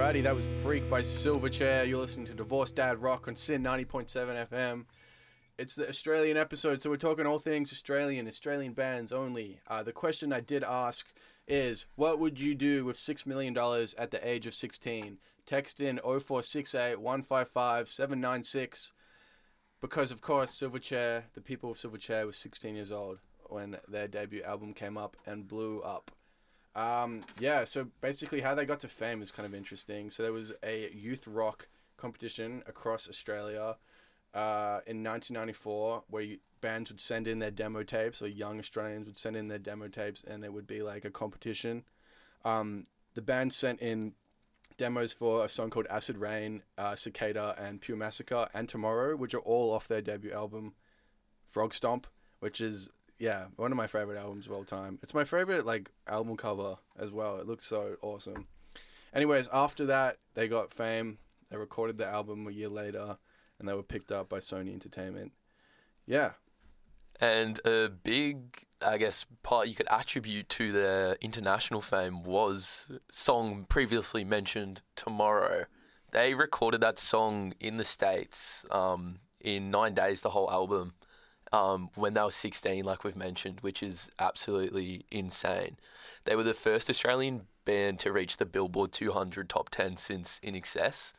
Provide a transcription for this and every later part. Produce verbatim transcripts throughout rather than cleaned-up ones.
Alrighty, that was Freak by Silverchair. You're listening to Divorced Dad Rock on Sin ninety point seven F M. It's the Australian episode, so we're talking all things Australian, Australian bands only. Uh, the question I did ask is, what would you do with six million dollars at the age of sixteen? Text in oh four six eight, one five five, seven nine six. Because, of course, Silverchair, the people of Silverchair were sixteen years old when their debut album came up and blew up. Um, yeah, so basically how they got to fame is kind of interesting. So there was a youth rock competition across Australia uh, in nineteen ninety-four where you, bands would send in their demo tapes, or young Australians would send in their demo tapes, and there would be like a competition. Um, the band sent in demos for a song called Acid Rain, uh, Cicada, and Pure Massacre, and Tomorrow, which are all off their debut album, Frog Stomp, which is... yeah, one of my favorite albums of all time. It's my favorite like album cover as well. It looks so awesome. Anyways, after that, they got fame. They recorded the album a year later, and they were picked up by Sony Entertainment. Yeah. And a big, I guess, part you could attribute to their international fame was song previously mentioned, Tomorrow. They recorded that song in the States um, in nine days, the whole album. Um, when they were sixteen, like we've mentioned, which is absolutely insane. They were the first Australian band to reach the Billboard two hundred top ten since In Excess.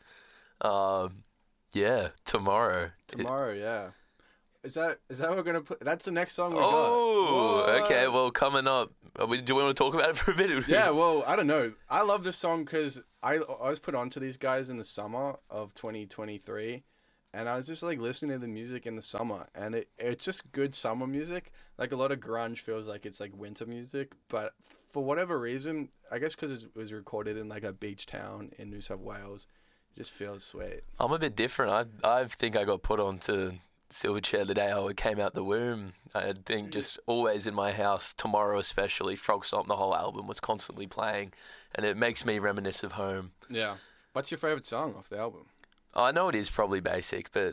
Um, yeah, Tomorrow. Tomorrow, it, yeah. Is that is that what we're gonna put? That's the next song we oh, got. Oh, okay. Well, coming up, we, do we want to talk about it for a bit? Yeah. Well, I don't know. I love this song because I I was put onto these guys in the summer of twenty twenty-three. And I was just, like, listening to the music in the summer. And it it's just good summer music. Like, a lot of grunge feels like it's, like, winter music. But for whatever reason, I guess because it was recorded in, like, a beach town in New South Wales, it just feels sweet. I'm a bit different. I I think I got put onto Silverchair the day I came out the womb. I think just always in my house, Tomorrow especially, Frog Stomp, the whole album was constantly playing. And it makes me reminisce of home. Yeah. What's your favourite song off the album? I know it is probably basic, but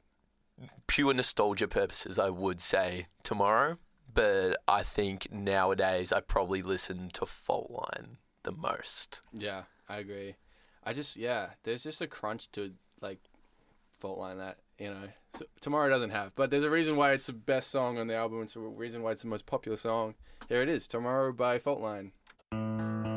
pure nostalgia purposes, I would say Tomorrow. But I think nowadays I probably listen to Fault Line the most. Yeah, I agree. I just, yeah, there's just a crunch to, like, Fault Line that, you know, so Tomorrow doesn't have. But there's a reason why it's the best song on the album. It's a reason why it's the most popular song. Here it is, Tomorrow by Fault Line.